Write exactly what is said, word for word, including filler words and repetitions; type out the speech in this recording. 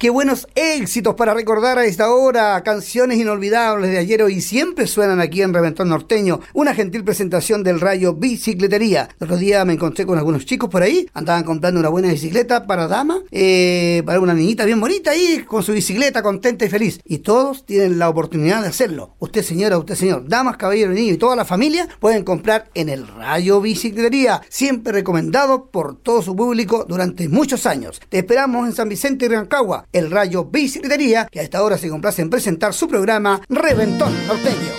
Qué buenos éxitos para recordar a esta hora. Canciones inolvidables de ayer, hoy y siempre suenan aquí en Reventón Norteño. Una gentil presentación del Rayo Bicicletería. El otro día me encontré con algunos chicos por ahí. Andaban comprando una buena bicicleta para dama, eh, para una niñita bien bonita ahí, con su bicicleta contenta y feliz. Y todos tienen la oportunidad de hacerlo. Usted señora, usted señor, damas, caballeros, niños y toda la familia pueden comprar en el Rayo Bicicletería. Siempre recomendado por todo su público durante muchos años. Te esperamos en San Vicente y Rancagua. El Rayo Bicicletería, que a esta hora se complace en presentar su programa Reventón Norteño.